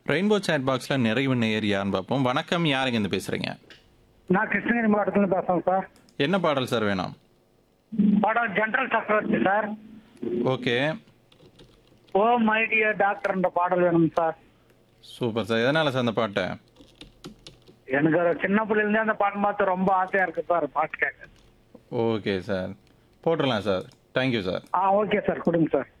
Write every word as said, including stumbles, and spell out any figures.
Rainbow chat பாக்ஸ்ல நிறைவு நேயர் யாருன்னு பார்ப்போம். வணக்கம், யாருங்க இருந்து பேசுறீங்க? நான் கிருஷ்ணகிரி மாவட்டத்துல பேசுறேன் சார். என்ன பாடல் சார் வேணும்? படம் ஜெனரல் சக்கரவர்த்தி sir. Okay, oh my dear டாக்டர்ன்ற பாடல் வேணும் சார். Super sir. எதனால சார் அந்த பாட்டை? எனக்கு ஒரு சின்ன பிள்ளைலேருந்தே அந்த பாட்டு பார்த்து ரொம்ப ஆசையா இருக்கு சார், பாட்டு கேட்க. ஓகே சார், போட்டுடலாம் சார். Thank you sir. ஆ ஓகே சார், கொடுங்க சார்.